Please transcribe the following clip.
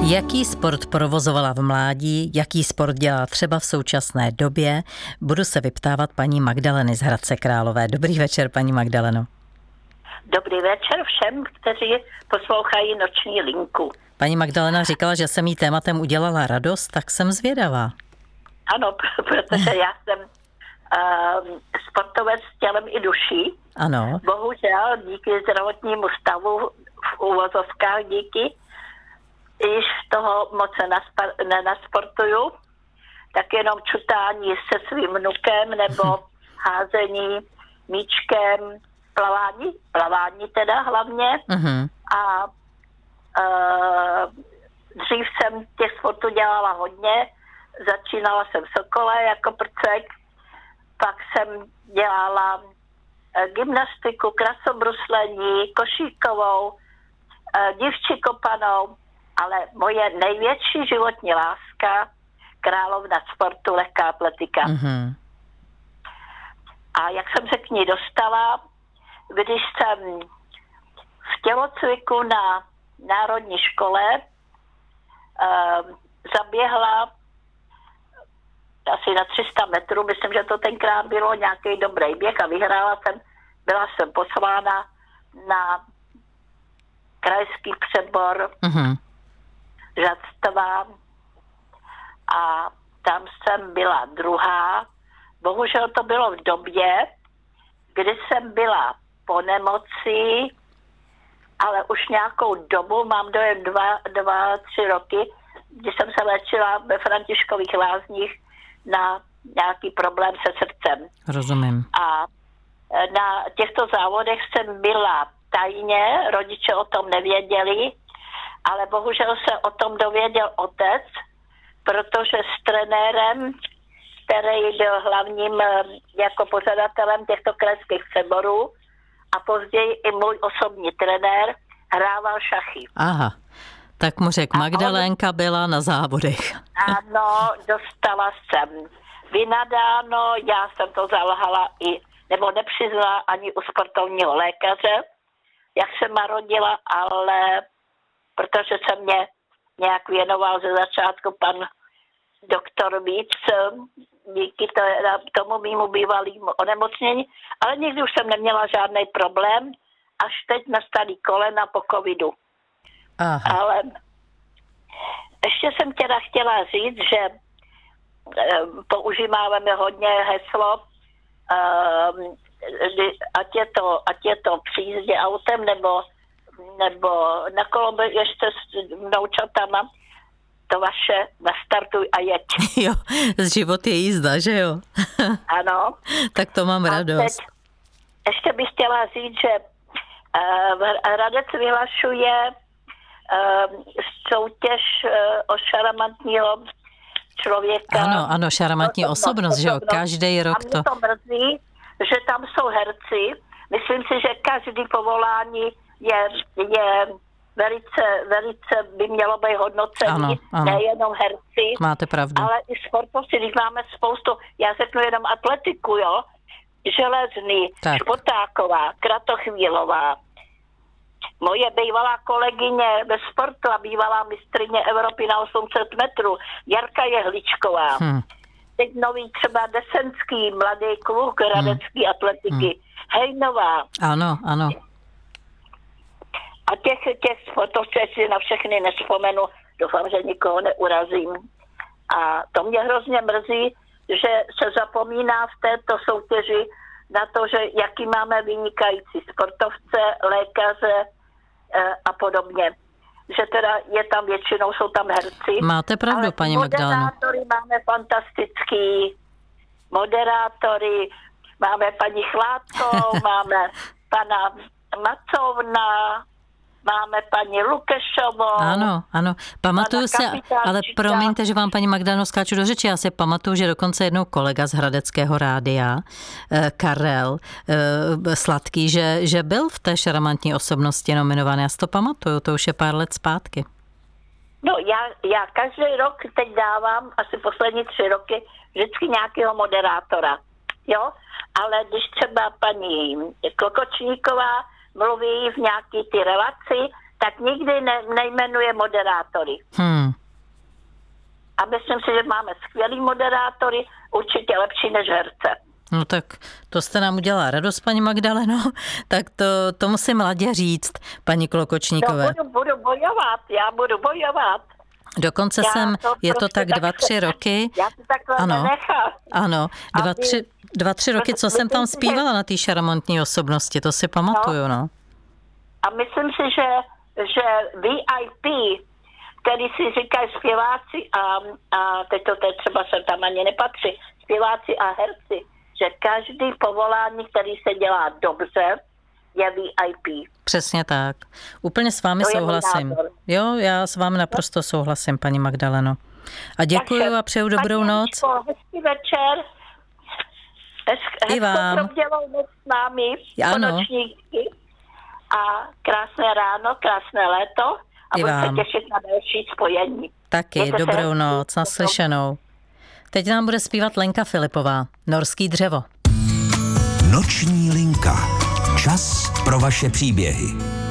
Jaký sport provozovala v mládí, jaký sport dělá třeba v současné době, budu se vyptávat paní Magdaleny z Hradce Králové. Dobrý večer, paní Magdaleno. Dobrý večer všem, kteří poslouchají Noční linku. Paní Magdalena říkala, že jsem jí tématem udělala radost, tak jsem zvědavá. Ano, protože já jsem sportovec s tělem i duší. Ano. Bohužel díky zdravotnímu stavu v uvozovkách již toho moc nenasportuju, tak jenom čutání se svým vnukem nebo házení míčkem, plavání teda hlavně. A dřív jsem těch sportů dělala hodně, začínala jsem v Sokole jako prcek, pak jsem dělala gymnastiku, krasobruslení, košíkovou, dívčí kopanou, ale moje největší životní láska, královna sportu, lehká atletika. A jak jsem se k ní dostala, když jsem v tělocviku na národní škole zaběhla asi na 300 metrů, myslím, že to tenkrát bylo nějaký dobrý běh a vyhrála jsem, byla jsem poslána na krajský přebor žadstva a tam jsem byla druhá. Bohužel to bylo v době, kdy jsem byla po nemoci, ale už nějakou dobu, mám dojem 2-3 roky, kdy jsem se léčila ve Františkových Lázních na nějaký problém se srdcem. Rozumím. A na těchto závodech jsem byla tajně, rodiče o tom nevěděli, ale bohužel se o tom dověděl otec, protože s trenérem, který byl hlavním jako pořadatelem těchto krajských přeborů a později i můj osobní trenér, hrával šachy. Aha, tak mu řekl, Magdalénka byla na závodech. Ano, dostala jsem vynadáno, já jsem to zalhala nebo nepřiznala ani u sportovního lékaře, jak se marodila, ale protože se mě nějak věnoval ze začátku pan doktor Víc, díky tomu mýmu bývalému onemocnění, ale nikdy už jsem neměla žádný problém, až teď nastaly kolena po covidu. Aha. Ale ještě jsem teda chtěla říct, že používáme hodně heslo, ať je to při jízdě autem nebo na koloběžce s vnoučatama, to vaše nastartuj a jeď. Jo, život je jízda, že jo? Ano. Tak to mám radost. Teď ještě bych chtěla říct, že Hradec vyhlašuje soutěž o šarmantního člověka. Ano, šarmantní osobnost, že jo? Každý rok to. A mě to mrzí, že tam jsou herci. Myslím si, že každý povolání je velice by mělo být hodnocení, nejenom herci. Máte pravdu. Ale i sportovci, když máme spoustu, já řeknu jenom atletiku, jo? Železný, tak. Špotáková, Kratochvílová, moje bývalá kolegyně ve sportu a bývalá mistryně Evropy na 800 metrů, Jarka Jehličková. Teď nový třeba Desenský, mladý kluk hradecký atletiky, Hejnová. Ano. A těch sportovců si na všechny nevzpomenu, doufám, že nikoho neurazím. A to mě hrozně mrzí, že se zapomíná v této soutěži na to, že jaký máme vynikající sportovce, lékaře a podobně. Že teda jsou tam herci. Máte pravdu, paní Magdaleno. Moderátory máme fantastický. Moderátory máme paní Chládkou, máme pana Macovna, máme paní Lukešovou. Ano. Pamatuju se, ale promiňte, že vám, paní Magdaleno, skáču do řeči. Já si pamatuju, že dokonce jednou kolega z Hradeckého rádia, Karel Sladký, že byl v té šarmantní osobnosti nominovaný. Já si to pamatuju, to už je pár let zpátky. No, já každý rok teď dávám, asi poslední 3 roky, vždycky nějakého moderátora. Jo? Ale když třeba paní Klokočníková mluví v nějaký ty relaci, tak nikdy nejmenuje moderátory. A myslím si, že máme skvělý moderátory, určitě lepší než herce. No tak to jste nám udělala radost, paní Magdaleno, tak to musím mladě říct, paní Klokočníkové. No, budu bojovat. Dokonce je to tak 2-3 roky. Já to takhle nenechám. Ano, 2-3 roky, co jsem tam zpívala na té šarmantní osobnosti, to si pamatuju, no. A myslím si, že VIP, který si říkají zpěváci a teď to třeba se tam ani nepatří, zpěváci a herci, že každý povolání, který se dělá dobře, je VIP. Přesně tak. Úplně s vámi souhlasím. Jo, já s vámi naprosto souhlasím, paní Magdaleno. A děkuji a přeju dobrou noc. Hezký večer. I vám. Hezkou s námi. Ano. A krásné ráno, krásné léto. A budu se těšit na další spojení. Taky, dobrou noc, naslyšenou. Teď nám bude zpívat Lenka Filipová, Norský dřevo. Noční linka. Čas pro vaše příběhy.